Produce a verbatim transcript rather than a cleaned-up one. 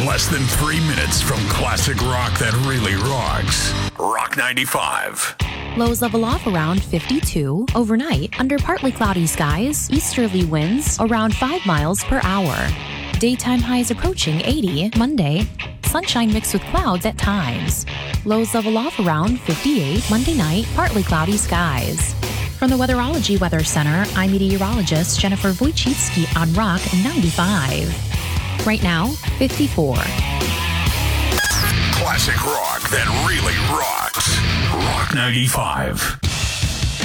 Less than three minutes from classic rock that really rocks. Rock ninety-five. Lows level off around fifty-two. Overnight, under partly cloudy skies, easterly winds around five miles per hour. Daytime highs approaching eighty. Monday, sunshine mixed with clouds at times. Lows level off around fifty-eight. Monday night, partly cloudy skies. From the Weatherology Weather Center, I'm meteorologist Jennifer Wojcicki on Rock ninety-five. Right now, fifty-four. Classic rock that really rocks. Rock ninety-five.